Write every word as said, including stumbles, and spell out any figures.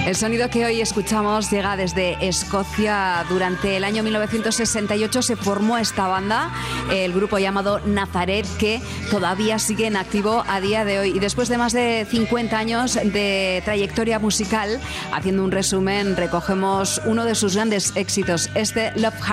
El sonido que hoy escuchamos llega desde Escocia. Durante el año mil novecientos sesenta y ocho se formó esta banda, el grupo llamado Nazaret, que todavía sigue en activo a día de hoy. Y después de más de cincuenta años de trayectoria musical, haciendo un resumen, recogemos uno de sus grandes éxitos, este Love